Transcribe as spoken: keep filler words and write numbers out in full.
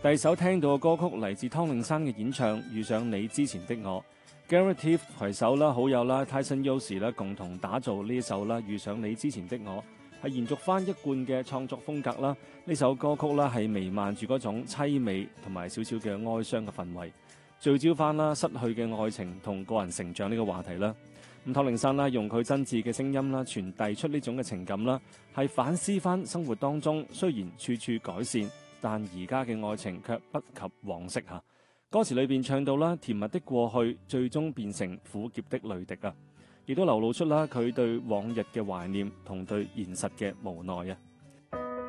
第首聽到嘅歌曲嚟自湯令山嘅演唱《遇上你之前的我》。Gareth T 攜手啦好友啦 Tyson Yoshi 啦共同打造呢首啦《遇上你之前的我》，係延續翻一貫嘅創作風格啦。呢首歌曲啦係彌漫住嗰種凄美同埋少少嘅哀傷嘅氛圍，聚焦翻啦失去嘅愛情同個人成長呢個話題啦。咁湯令山啦用佢真摯嘅聲音啦傳遞出呢種嘅情感啦，係反思翻生活當中雖然處處改善，但而家嘅愛情卻不及往昔吓。歌詞裏邊唱到啦，甜蜜的過去最終變成苦澀的淚滴啊，亦都流露出啦佢對往日嘅懷念同對現實嘅無奈啊。